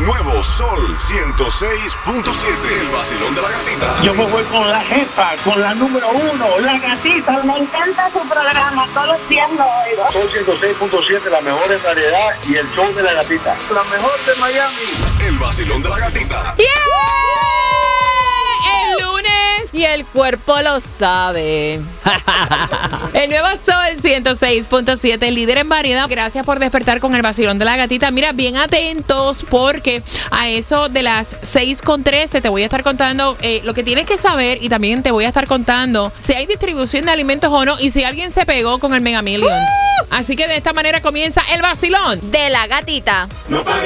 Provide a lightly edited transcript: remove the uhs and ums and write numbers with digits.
nuevo Sol 106.7. El vacilón de la gatita. Yo me voy con la jefa, con la número 1, la gatita. Me encanta su programa, todos los días lo oigo. Sol 106.7, la mejor en variedad y el show de la gatita. La mejor de Miami. El vacilón de la gatita. ¡Yeah! El lunes y el cuerpo lo sabe. El nuevo Sol 106.7, líder en variedad. Gracias por despertar con el vacilón de la gatita. Mira, bien atentos porque a eso de las 6:13 te voy a estar contando lo que tienes que saber y también te voy a estar contando si hay distribución de alimentos o no y si alguien se pegó con el Mega Millions. Así que de esta manera comienza el vacilón de la gatita. No pagues